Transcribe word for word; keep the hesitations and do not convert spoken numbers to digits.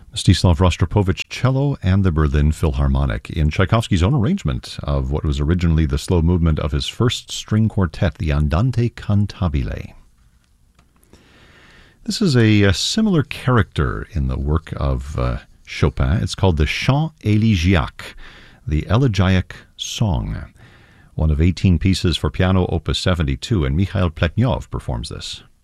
Mstislav Rostropovich cello and the Berlin Philharmonic in Tchaikovsky's own arrangement of what was originally the slow movement of his first string quartet, the Andante Cantabile. This is a, a similar character in the work of uh, Chopin. It's called the Chant Élégiaque, the Elegiac Song, one of eighteen pieces for piano, opus seventy-two, and Mikhail Pletnyov performs this.